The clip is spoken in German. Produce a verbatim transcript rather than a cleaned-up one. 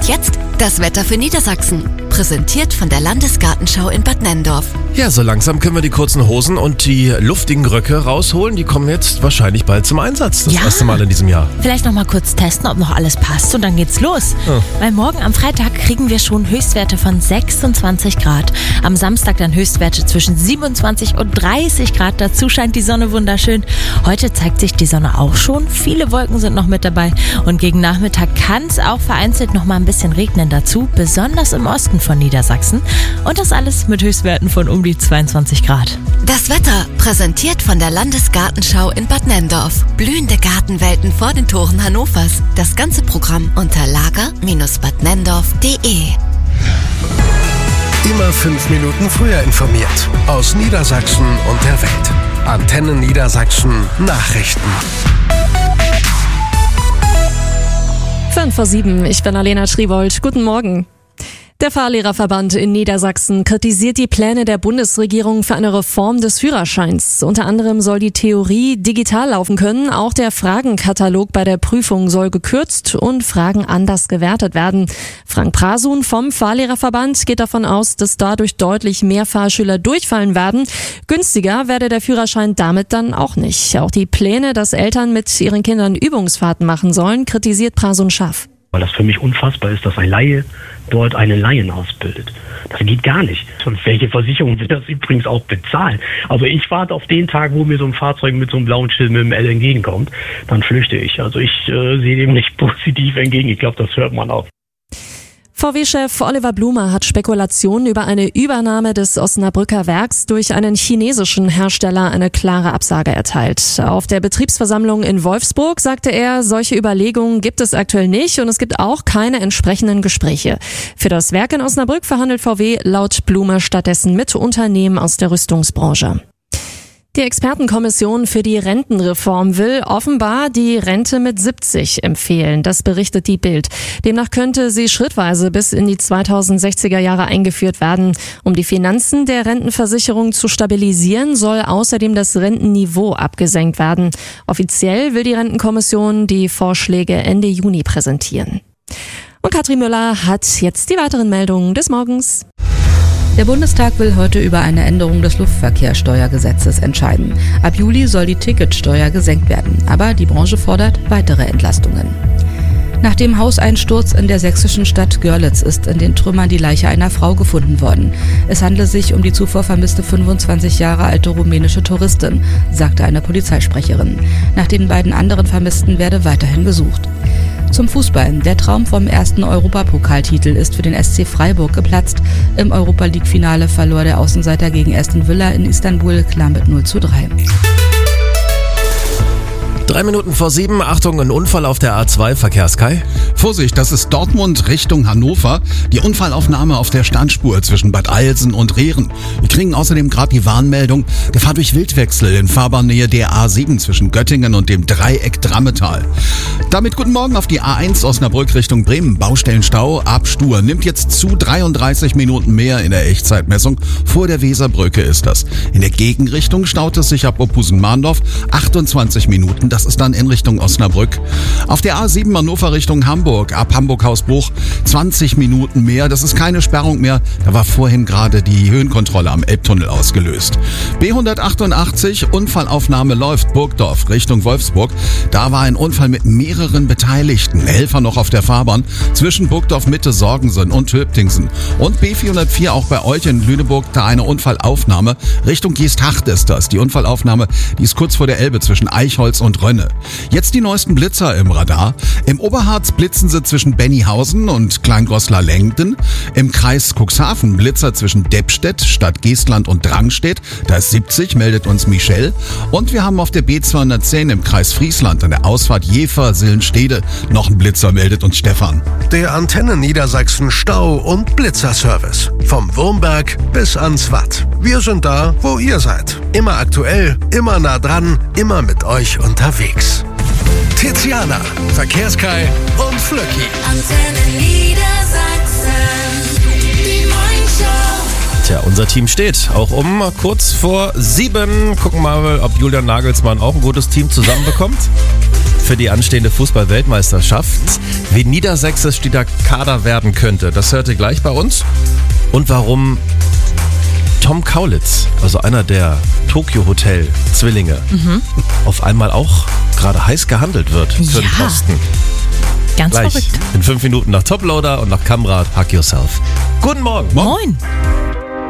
Und jetzt das Wetter für Niedersachsen. Präsentiert von der Landesgartenschau in Bad Nenndorf. Ja, so langsam können wir die kurzen Hosen und die luftigen Röcke rausholen. Die kommen jetzt wahrscheinlich bald zum Einsatz. Das ja, erste Mal in diesem Jahr. Vielleicht noch mal kurz testen, ob noch alles passt und dann geht's los. Ja. Weil morgen am Freitag kriegen wir schon Höchstwerte von sechsundzwanzig Grad. Am Samstag dann Höchstwerte zwischen siebenundzwanzig und dreißig Grad. Dazu scheint die Sonne wunderschön. Heute zeigt sich die Sonne auch schon. Viele Wolken sind noch mit dabei. Und gegen Nachmittag kann es auch vereinzelt noch mal ein bisschen regnen dazu. Besonders im Osten von Niedersachsen. Und das alles mit Höchstwerten von um die zweiundzwanzig Grad. Das Wetter präsentiert von der Landesgartenschau in Bad Nenndorf. Blühende Gartenwelten vor den Toren Hannovers. Das ganze Programm unter lager Bindestrich bad nenndorf punkt de. Immer fünf Minuten früher informiert. Aus Niedersachsen und der Welt. Antenne Niedersachsen Nachrichten. fünf vor sieben, ich bin Alena Schriwold. Guten Morgen. Der Fahrlehrerverband in Niedersachsen kritisiert die Pläne der Bundesregierung für eine Reform des Führerscheins. Unter anderem soll die Theorie digital laufen können. Auch der Fragenkatalog bei der Prüfung soll gekürzt und Fragen anders gewertet werden. Frank Prasun vom Fahrlehrerverband geht davon aus, dass dadurch deutlich mehr Fahrschüler durchfallen werden. Günstiger werde der Führerschein damit dann auch nicht. Auch die Pläne, dass Eltern mit ihren Kindern Übungsfahrten machen sollen, kritisiert Prasun scharf. Weil das für mich unfassbar ist, dass ein Laie dort einen Laien ausbildet. Das geht gar nicht. Und welche Versicherung wird das übrigens auch bezahlen? Also ich warte auf den Tag, wo mir so ein Fahrzeug mit so einem blauen Schild mit dem L entgegenkommt. Dann flüchte ich. Also ich äh, sehe dem nicht positiv entgegen. Ich glaube, das hört man auch. V W-Chef Oliver Blume hat Spekulationen über eine Übernahme des Osnabrücker Werks durch einen chinesischen Hersteller eine klare Absage erteilt. Auf der Betriebsversammlung in Wolfsburg sagte er, solche Überlegungen gibt es aktuell nicht und es gibt auch keine entsprechenden Gespräche. Für das Werk in Osnabrück verhandelt V W laut Blume stattdessen mit Unternehmen aus der Rüstungsbranche. Die Expertenkommission für die Rentenreform will offenbar die Rente mit siebzig empfehlen. Das berichtet die Bild. Demnach könnte sie schrittweise bis in die zweitausendsechziger Jahre eingeführt werden. Um die Finanzen der Rentenversicherung zu stabilisieren, soll außerdem das Rentenniveau abgesenkt werden. Offiziell will die Rentenkommission die Vorschläge Ende Juni präsentieren. Und Katrin Müller hat jetzt die weiteren Meldungen des Morgens. Der Bundestag will heute über eine Änderung des Luftverkehrssteuergesetzes entscheiden. Ab Juli soll die Ticketsteuer gesenkt werden, aber die Branche fordert weitere Entlastungen. Nach dem Hauseinsturz in der sächsischen Stadt Görlitz ist in den Trümmern die Leiche einer Frau gefunden worden. Es handle sich um die zuvor vermisste fünfundzwanzig Jahre alte rumänische Touristin, sagte eine Polizeisprecherin. Nach den beiden anderen Vermissten werde weiterhin gesucht. Zum Fußball. Der Traum vom ersten Europapokaltitel ist für den S C Freiburg geplatzt. Im Europa-League-Finale verlor der Außenseiter gegen Aston Villa in Istanbul klar mit null zu drei. Drei Minuten vor sieben, Achtung, ein Unfall auf der A zwei, Verkehrskai. Vorsicht, das ist Dortmund Richtung Hannover. Die Unfallaufnahme auf der Standspur zwischen Bad Eilsen und Rehren. Wir kriegen außerdem gerade die Warnmeldung, Gefahr durch Wildwechsel in Fahrbahnnähe der A sieben zwischen Göttingen und dem Dreieck Drammetal. Damit guten Morgen auf die A eins Osnabrück Richtung Bremen. Baustellenstau ab Stur nimmt jetzt zu, dreiunddreißig Minuten mehr in der Echtzeitmessung. Vor der Weserbrücke ist das. In der Gegenrichtung staut es sich ab Ophusen-Mahndorf achtundzwanzig Minuten. Das ist dann in Richtung Osnabrück. Auf der A sieben Hannover Richtung Hamburg, ab Hamburg-Hausbruch, zwanzig Minuten mehr. Das ist keine Sperrung mehr. Da war vorhin gerade die Höhenkontrolle am Elbtunnel ausgelöst. B hundertachtundachtzig, Unfallaufnahme läuft, Burgdorf Richtung Wolfsburg. Da war ein Unfall mit mehreren Beteiligten. Helfer noch auf der Fahrbahn zwischen Burgdorf Mitte, Sorgensen und Höptingsen. Und B vierhundertvier auch bei euch in Lüneburg, da eine Unfallaufnahme. Richtung Geesthacht ist das. Die Unfallaufnahme, die ist kurz vor der Elbe zwischen Eichholz und Rönne. Jetzt die neuesten Blitzer im Radar. Im Oberharz blitzen sie zwischen Bennyhausen und Kleingoslar-Lengden. Im Kreis Cuxhaven Blitzer zwischen Deppstedt, Stadt Geestland und Drangstedt. Da ist siebzig, meldet uns Michelle. Und wir haben auf der B zweihundertzehn im Kreis Friesland an der Ausfahrt Jever-Sillenstede noch einen Blitzer, meldet uns Stefan. Der Antenne Niedersachsen Stau- und Blitzerservice. Vom Wurmberg bis ans Watt. Wir sind da, wo ihr seid. Immer aktuell, immer nah dran, immer mit euch unterwegs. Tiziana, Verkehrskai und Flöcki. Antenne Niedersachsen, die Morningshow. Tja, unser Team steht auch um kurz vor sieben. Gucken wir mal, ob Julian Nagelsmann auch ein gutes Team zusammenbekommt. für die anstehende Fußball-Weltmeisterschaft. Wie niedersächsisch der Kader werden könnte, das hört ihr gleich bei uns. Und warum Tom Kaulitz, also einer der Tokyo Hotel Zwillinge, mhm. auf einmal auch gerade heiß gehandelt wird für Ja. den Posten. Ganz Gleich verrückt. in fünf Minuten nach Toploader und nach Kamrat, Hack Yourself. Guten Morgen. Moin.